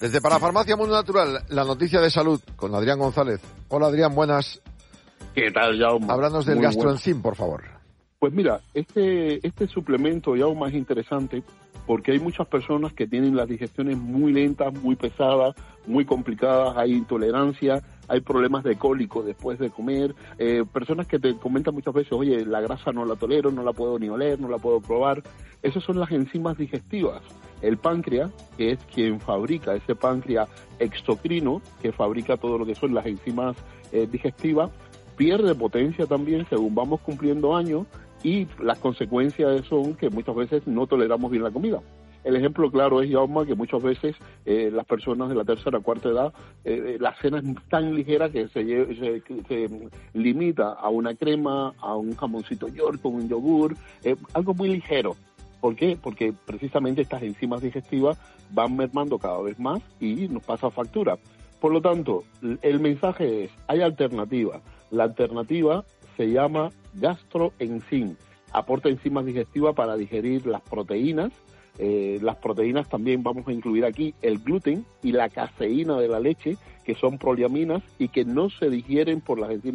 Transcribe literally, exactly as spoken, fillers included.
Desde Parafarmacia Mundo Natural, la noticia de salud con Adrián González. Hola Adrián, buenas. ¿Qué tal, Jaume? Háblanos del gastroenzim, por favor. Pues mira, este este suplemento, Jaume, es interesante porque hay muchas personas que tienen las digestiones muy lentas, muy pesadas, muy complicadas, hay intolerancia, hay problemas de cólico después de comer, eh, personas que te comentan muchas veces, oye, la grasa no la tolero, no la puedo ni oler, no la puedo probar. Esas son las enzimas digestivas. El páncreas, que es quien fabrica ese páncreas exocrino, que fabrica todo lo que son las enzimas eh, digestivas, pierde potencia también según vamos cumpliendo años, y las consecuencias son que muchas veces no toleramos bien la comida. El ejemplo claro es, Jaume, que muchas veces eh, las personas de la tercera o cuarta edad, eh, la cena es tan ligera que se, se, se limita a una crema, a un jamoncito york con un yogur, eh, algo muy ligero. ¿Por qué? Porque precisamente estas enzimas digestivas van mermando cada vez más y nos pasa factura. Por lo tanto, el mensaje es, hay alternativa. La alternativa se llama gastroenzim. Aporta enzimas digestivas para digerir las proteínas. Eh, las proteínas también vamos a incluir aquí el gluten y la caseína de la leche, que son proleaminas y que no se digieren por las enzimas